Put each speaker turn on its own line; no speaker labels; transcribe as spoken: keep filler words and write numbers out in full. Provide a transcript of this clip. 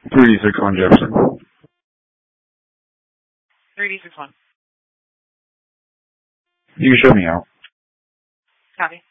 three D six one Jefferson.
three D six one.
You can show me out.
Copy.